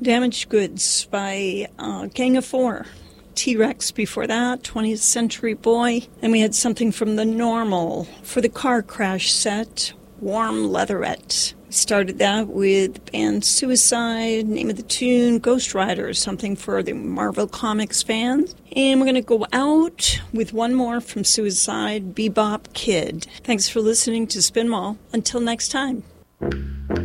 Damaged Goods by Gang of Four. T-Rex before that, 20th Century Boy. And we had something from The Normal for the Car Crash set, Warm Leatherette. We started that with the band Suicide, name of the tune, Ghost Rider, something for the Marvel Comics fans. And we're going to go out with one more from Suicide, Bebop Kid. Thanks for listening to Spin Mall. Until next time.